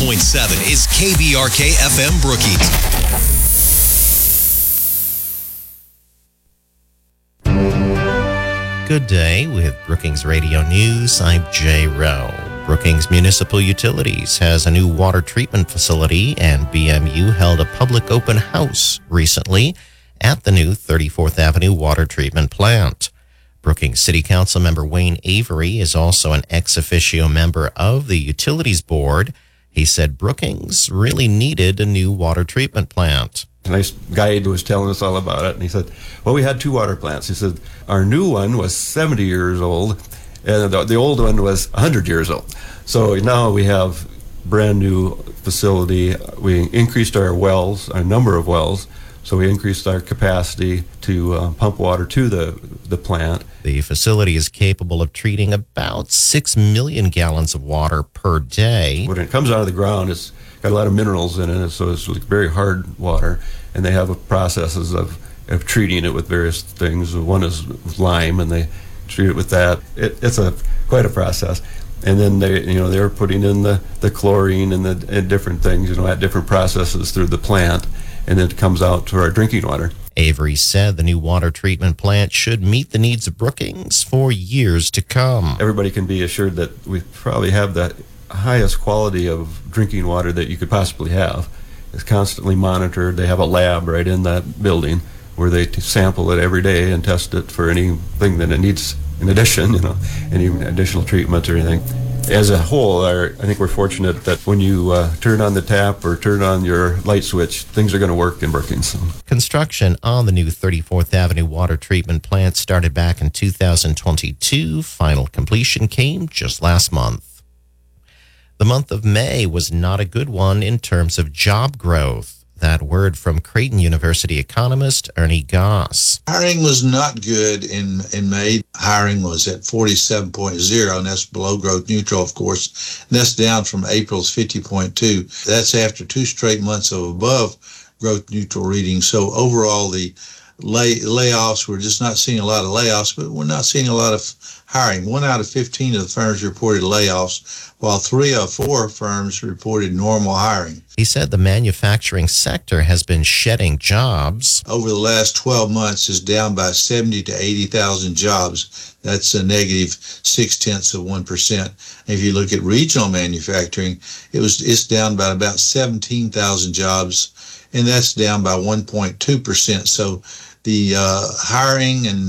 101.7 is KBRK FM Brookings. Good day with Brookings Radio News. I'm Jay Rowe. Brookings Municipal Utilities has a new water treatment facility, and BMU held a public open house recently at the new 34th Avenue water treatment plant. Brookings City Council member Wayne Avery is also an ex officio member of the Utilities Board. He said Brookings really needed a new water treatment plant. A nice guide was telling us all about it, and he said, well, we had two water plants. He said, our new one was 70 years old, and the old one was 100 years old. So now we have brand new facility. We increased our wells, our number of wells, so we increased our capacity to pump water to the plant. The facility is capable of treating about 6 million gallons of water per day. When it comes out of the ground, it's got a lot of minerals in it, so it's like very hard water, and they have processes of treating it with various things. One is lime, and they treat it with that. It's quite a process. And then they're putting in the chlorine and different things, at different processes through the plant, and then it comes out to our drinking water. Avery said the new water treatment plant should meet the needs of Brookings for years to come. Everybody can be assured that we probably have the highest quality of drinking water that you could possibly have. It's constantly monitored. They have a lab right in that building where they sample it every day and test it for anything that it needs in addition, any additional treatment or anything. As a whole, I think we're fortunate that when you turn on the tap or turn on your light switch, things are going to work in Brookings. Construction on the new 34th Avenue water treatment plant started back in 2022. Final completion came just last month. The month of May was not a good one in terms of job growth. That word from Creighton University economist Ernie Goss. Hiring was not good in May. Hiring was at 47.0, and that's below growth neutral, of course. And that's down from April's 50.2. That's after 2 straight months of above growth neutral readings. So overall, the layoffs, we're just not seeing a lot of layoffs, but we're not seeing a lot of hiring. 1 out of 15 of the firms reported layoffs, while 3 of 4 firms reported normal hiring. He said the manufacturing sector has been shedding jobs. Over the last 12 months is down by 70 to 80,000 jobs. That's a negative 0.6%. If you look at regional manufacturing, it's down by about 17,000 jobs, and that's down by 1.2%. So the hiring and